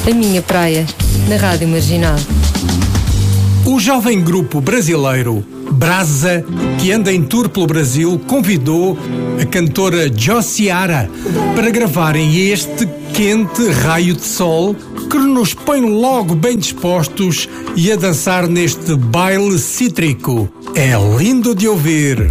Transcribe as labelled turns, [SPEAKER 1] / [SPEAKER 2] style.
[SPEAKER 1] A minha praia, na Rádio Marginal.
[SPEAKER 2] O jovem grupo brasileiro Brasa, que anda em tour pelo Brasil, convidou a cantora Josiara para gravarem este quente raio de sol que nos põe logo bem dispostos e a dançar neste baile cítrico. É lindo de ouvir.